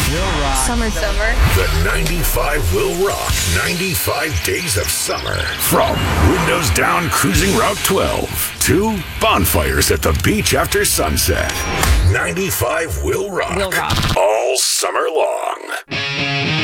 Will rock. Summer. The 95 will rock 95 days of summer. From windows down cruising Route 12 to bonfires at the beach after sunset. 95 will rock. Will rock. All summer long.